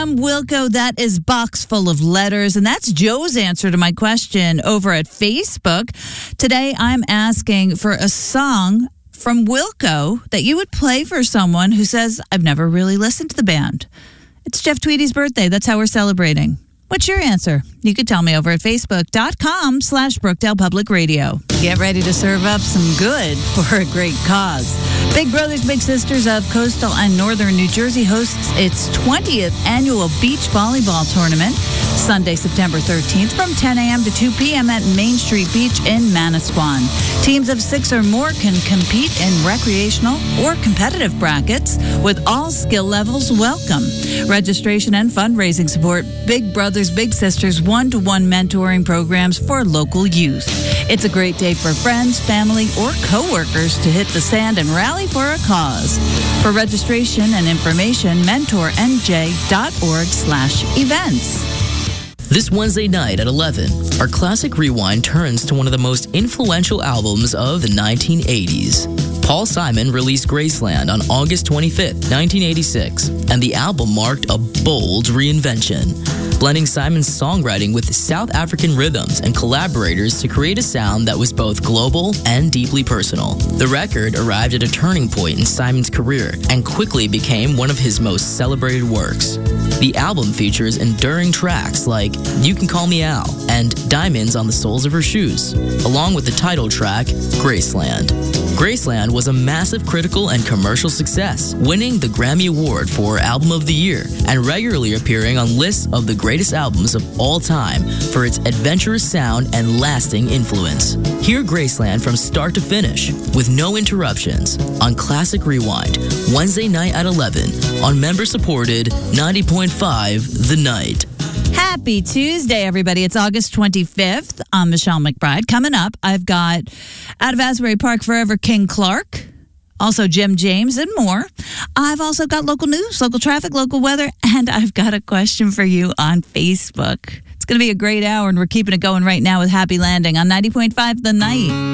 Wilco, that is Box Full of Letters, and that's Joe's answer to my question over at Facebook. Today, I'm asking for a song from Wilco that you would play for someone who says, I've never really listened to the band. It's Jeff Tweedy's birthday. That's how we're celebrating. What's your answer? You could tell me over at facebook.com/Brookdale Public Radio. Get ready to serve up some good for a great cause. Big Brothers Big Sisters of Coastal and Northern New Jersey hosts its 20th annual beach volleyball tournament Sunday, September 13th from 10 a.m. to 2 p.m. at Main Street Beach in Manasquan. Teams of 6 or more can compete in recreational or competitive brackets with all skill levels welcome. Registration and fundraising support Big Brothers Big Sisters one-to-one mentoring programs for local youth. It's a great day for friends, family, or coworkers to hit the sand and rally for a cause. For registration and information, mentornj.org/events. This Wednesday night at 11, our Classic Rewind turns to one of the most influential albums of the 1980s. Paul Simon released Graceland on August 25th, 1986, and the album marked a bold reinvention, blending Simon's songwriting with South African rhythms and collaborators to create a sound that was both global and deeply personal. The record arrived at a turning point in Simon's career and quickly became one of his most celebrated works. The album features enduring tracks like You Can Call Me Al and Diamonds on the Soles of Her Shoes, along with the title track, Graceland. Graceland was a massive critical and commercial success, winning the Grammy Award for Album of the Year and regularly appearing on lists of the greatest albums of all time for its adventurous sound and lasting influence. Hear Graceland from start to finish with no interruptions on Classic Rewind, Wednesday night at 11 on member-supported 90.5 The Night. Happy Tuesday, everybody. It's August 25th. I'm Michelle McBride. Coming up, I've got out of Asbury Park Forever King Clark, also Jim James, and more. I've also got local news, local traffic, local weather, and I've got a question for you on Facebook. It's going to be a great hour, and we're keeping it going right now with Happy Landing on 90.5 The Night.